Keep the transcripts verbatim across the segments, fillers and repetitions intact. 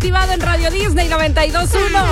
activado en Radio Disney noventa y dos punto uno.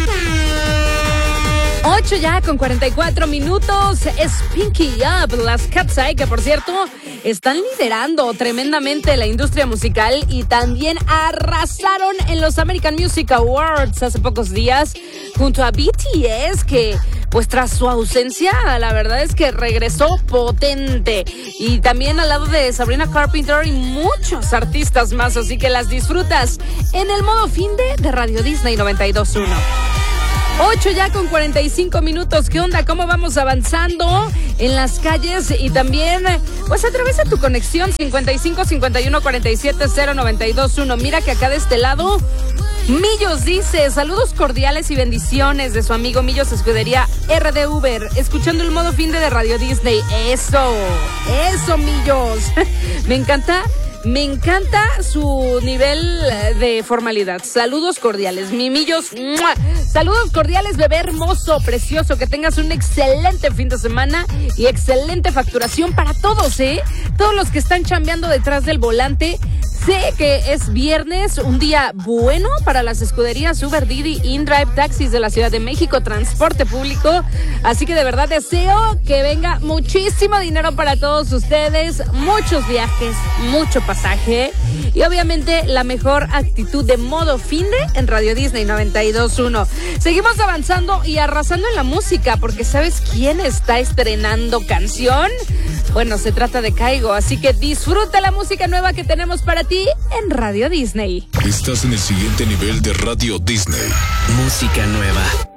ocho ya con cuarenta y cuatro minutos. Spinky Up, las Cat's Eye, que por cierto están liderando tremendamente la industria musical y también arrasaron en los American Music Awards hace pocos días junto a B T S, que pues tras su ausencia la verdad es que regresó potente, y también al lado de Sabrina Carpenter y muchos artistas más, así que las disfrutas en el modo finde de Radio Disney noventa y dos punto uno. ocho ya con cuarenta y cinco minutos. ¿Qué onda? ¿Cómo vamos avanzando en las calles? Y también, pues a través de tu conexión cincuenta y cinco, cincuenta y uno, cuarenta y siete, cero, noventa y dos punto uno. Mira que acá de este lado Millos dice, saludos cordiales y bendiciones de su amigo Millos Escudería R D Uber, escuchando el modo finde de Radio Disney. Eso, eso Millos. Me encanta. Me encanta su nivel de formalidad. Saludos cordiales, mimillos. ¡Mua! Saludos cordiales, bebé hermoso, precioso. Que tengas un excelente fin de semana y excelente facturación para todos, ¿eh? Todos los que están chambeando detrás del volante. Sé que es viernes, un día bueno para las escuderías Uber, Didi, InDrive, taxis de la Ciudad de México, transporte público. Así que de verdad deseo que venga muchísimo dinero para todos ustedes, muchos viajes, mucho pasaje y obviamente la mejor actitud de modo finde en Radio Disney noventa y dos punto uno. Seguimos avanzando y arrasando en la música, porque ¿sabes quién está estrenando canción? Bueno, se trata de Caigo, así que disfruta la música nueva que tenemos para ti en Radio Disney. Estás en el siguiente nivel de Radio Disney. Música nueva.